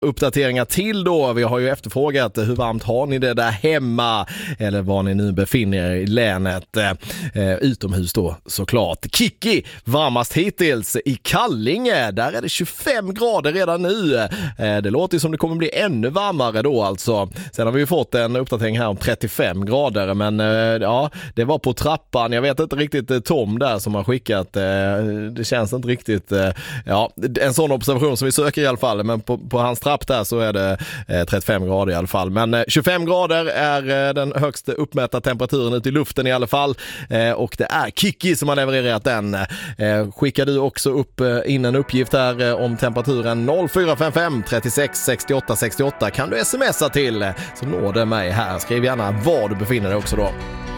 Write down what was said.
uppdateringar till då. Vi har ju efterfrågat hur varmt har ni det där hemma eller var ni nu befinner er i länet. Utomhus då såklart. Kiki, varmast hittills i Kallinge. Där är det 25 grader redan nu. Det låter som det kommer bli ännu varmare då alltså. Sen har vi ju fått en uppdatering här om 35 grader men ja, det var på trappan. Jag vet inte riktigt Tom där som har skickat. Det känns inte riktigt ja, en sån observation som vi söker i alla fall, men på hans trapp där så är det 35 grader i alla fall. Men 25 grader är den högsta uppmätta temperaturen ute i luften i alla fall. Och det är Kiki som har levererat den. Skickar du också upp in en uppgift här om temperaturen 0455 36 68 68 kan du smsa till så når det mig här. Skriv gärna var du befinner dig också då.